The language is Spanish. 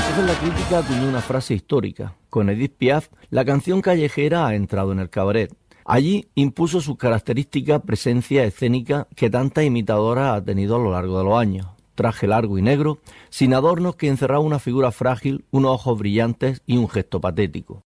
Entonces la crítica acuñó una frase histórica. Con Edith Piaf, la canción callejera ha entrado en el cabaret. Allí impuso su característica presencia escénica que tantas imitadoras ha tenido a lo largo de los años. Traje largo y negro, sin adornos, que encerraba una figura frágil, unos ojos brillantes y un gesto patético.